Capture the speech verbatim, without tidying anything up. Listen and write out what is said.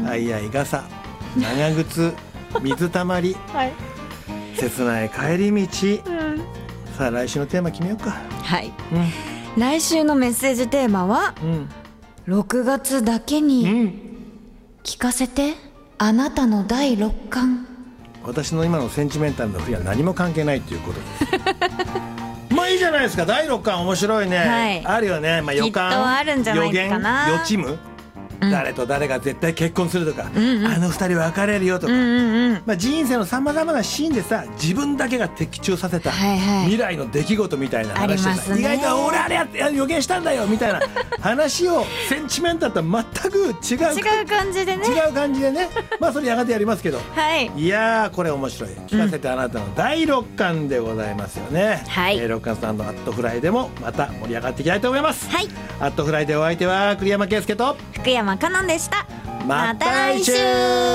あいあい傘、長靴、水たまり、はい、切ない帰り道、うん、さあ来週のテーマ決めようか。 はい、うん、来週のメッセージテーマは、うん、ろくがつだけに聞かせて、あなたのだいろっかん。 私の今のセンチメンタルの振りは何も関係ないということですまあいいじゃないですか。だいろっかん面白いね、はい、あるよね、まあ、予感、 きっとあるんじゃないかな、 予言、予知夢、うん、誰と誰が絶対結婚するとか、うんうん、あの二人別れるよとか、うんうんうん、まあ、人生のさまざまなシーンでさ、自分だけが的中させた未来の出来事みたいな話でさ、ね、意外と俺あれやって予言したんだよみたいな話をセンチメンタルとは全く違う違う感じでね違う感じでね、まあそれやがてやりますけど、 はい、 いやーこれ面白い。聞かせてあなたのだいろっかんでございますよね、はい、えー、ろっかんスタンドアットフライでもまた盛り上がっていきたいと思います。 はい、 アットフライでお相手は栗山圭介と福山香音でした。 また来週。